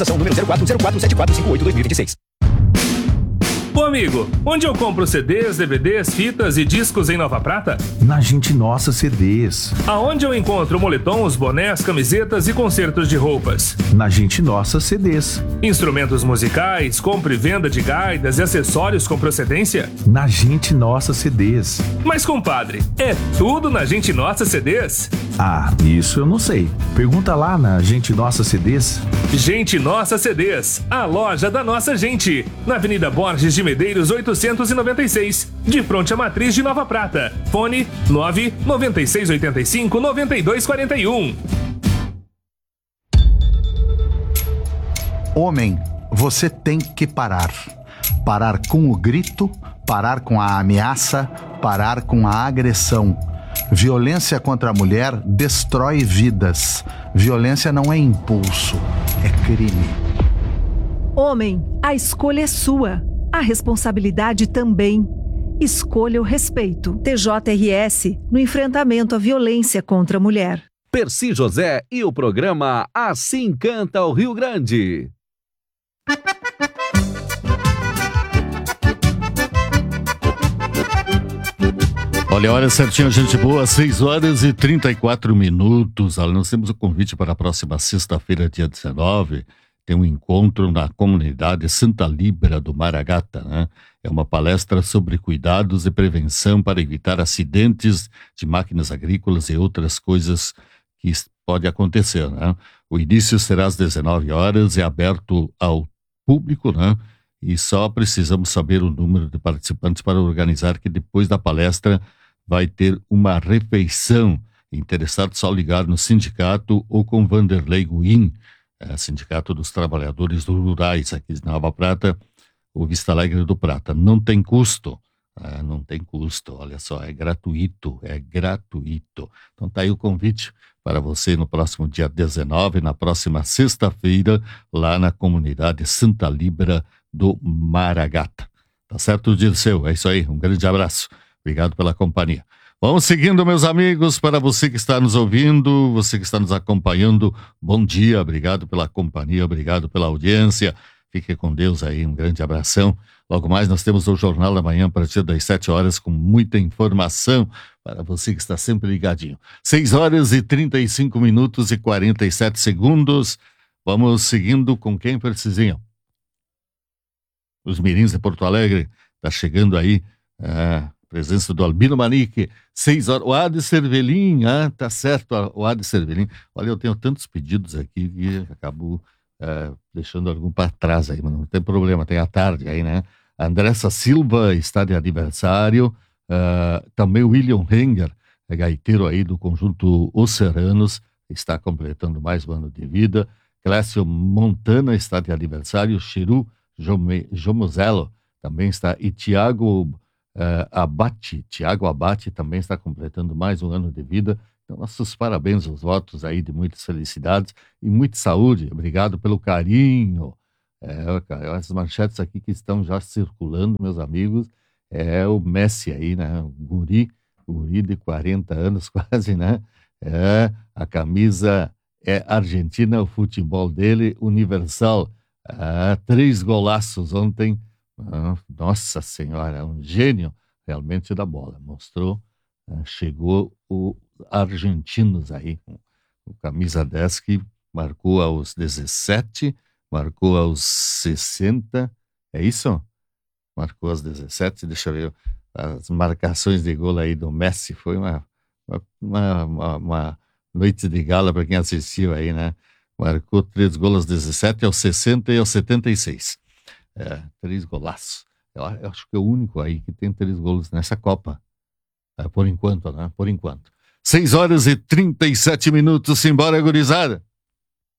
Estação número 04047458-2026. Ô amigo, onde eu compro CDs, DVDs, fitas e discos em Nova Prata? Na Gente Nossa CDs. Aonde eu encontro moletons, bonés, camisetas e concertos de roupas? Na Gente Nossa CDs. Instrumentos musicais, compra e venda de gaitas e acessórios com procedência? Na Gente Nossa CDs. Mas compadre, é tudo na Gente Nossa CDs? Ah, isso eu não sei. Pergunta lá na Gente Nossa CDs. Gente Nossa CDs, a loja da nossa gente. Na Avenida Borges de Medeiros 896, de frente à Matriz de Nova Prata. Fone 99685-9241. Homem, você tem que parar. Parar com o grito, parar com a ameaça, parar com a agressão. Violência contra a mulher destrói vidas. Violência não é impulso, é crime. Homem, a escolha é sua. A responsabilidade também. Escolha o respeito. TJRS no enfrentamento à violência contra a mulher. Percy José e o programa Assim Canta o Rio Grande. Olha a hora certinha, gente boa, 6h34. Olha, nós temos um convite para a próxima sexta-feira, dia 19. Tem um encontro na comunidade Santa Líbera do Maragata, né? É uma palestra sobre cuidados e prevenção para evitar acidentes de máquinas agrícolas e outras coisas que pode acontecer, né? O início será às 19 horas, é aberto ao público, né? E só precisamos saber o número de participantes para organizar, que depois da palestra vai ter uma refeição. Interessado, só ligar no sindicato ou com Vanderlei Guim, Sindicato dos Trabalhadores Rurais aqui de Nova Prata, ou Vista Alegre do Prata. Não tem custo, não tem custo, olha só, é gratuito. Então tá aí o convite para você no próximo dia 19, na próxima sexta-feira, lá na comunidade Santa Líbera do Maragata. Tá certo, Dirceu? É isso aí, um grande abraço. Obrigado pela companhia. Vamos seguindo, meus amigos, para você que está nos ouvindo, você que está nos acompanhando, bom dia, obrigado pela companhia, obrigado pela audiência, fique com Deus aí, um grande abração. Logo mais nós temos o Jornal da Manhã a partir das 7 horas com muita informação para você que está sempre ligadinho. 6h35 e 47 segundos, vamos seguindo com quem, Percizinho? Os Mirins de Porto Alegre, tá chegando aí, presença do Albino Manique, 6 horas, o Adi Cervelin, tá certo, o Adi Cervelin. Olha, eu tenho tantos pedidos aqui que acabo deixando algum para trás aí, mas não tem problema, tem a tarde aí, né? A Andressa Silva está de aniversário, também o William Henger, gaiteiro aí do conjunto Oceranos, está completando mais um ano de vida. Clécio Montana está de aniversário, Chiru Jomozello também está, e Tiago Abate também está completando mais um ano de vida. Então, nossos parabéns, os votos aí de muitas felicidades e muita saúde. Obrigado pelo carinho. As manchetes aqui que estão já circulando, meus amigos, é o Messi aí, né? O guri de 40 anos quase, né? A camisa é argentina, o futebol dele, universal. 3 golaços ontem. Nossa Senhora, um gênio realmente da bola. Mostrou, chegou o argentinos aí, com o camisa 10 que marcou aos 17, marcou aos 60, é isso? Marcou aos 17, deixa eu ver, as marcações de gol aí do Messi, foi uma noite de gala para quem assistiu aí, né? Marcou 3 gols aos 17, aos 60 e aos 76. 3 golaços. Eu acho que é o único aí que tem 3 gols nessa Copa. Por enquanto, né? Por enquanto. 6h37, simbora, gurizada.